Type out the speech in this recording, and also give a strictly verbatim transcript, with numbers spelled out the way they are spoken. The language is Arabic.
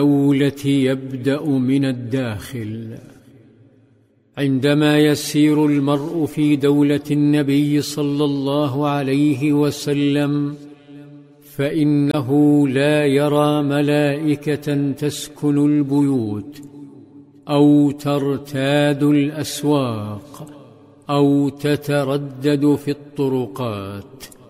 الدولة يبدأ من الداخل. عندما يسير المرء في دولة النبي صلى الله عليه وسلم فإنه لا يرى ملائكة تسكن البيوت أو ترتاد الأسواق أو تتردد في الطرقات،